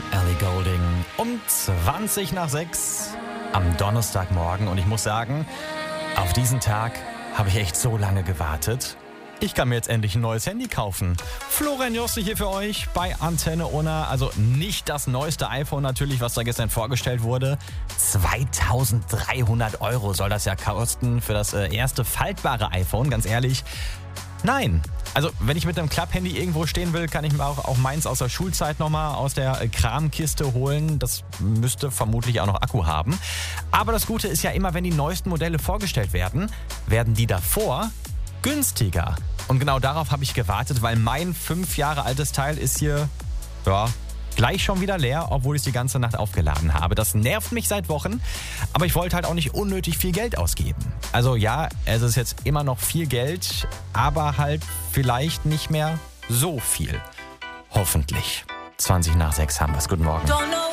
Ellie Goulding um 20 nach 6 am Donnerstagmorgen. Und ich muss sagen, auf diesen Tag habe ich echt so lange gewartet. Ich kann mir jetzt endlich ein neues Handy kaufen. Florian Joste hier für euch bei Antenne Unna. Also nicht das neueste iPhone natürlich, was da gestern vorgestellt wurde. 2.300 € soll das ja kosten für das erste faltbare iPhone, ganz ehrlich. Nein. Also wenn ich mit einem Klapphandy irgendwo stehen will, kann ich mir auch meins aus der Schulzeit nochmal aus der Kramkiste holen. Das müsste vermutlich auch noch Akku haben. Aber das Gute ist ja immer, wenn die neuesten Modelle vorgestellt werden, werden die davor günstiger. Und genau darauf habe ich gewartet, weil mein 5 Jahre altes Teil ist hier, gleich schon wieder leer, obwohl ich es die ganze Nacht aufgeladen habe. Das nervt mich seit Wochen, aber ich wollte halt auch nicht unnötig viel Geld ausgeben. Also ja, es ist jetzt immer noch viel Geld, aber halt vielleicht nicht mehr so viel. Hoffentlich. 20 nach 6 haben wir es. Guten Morgen.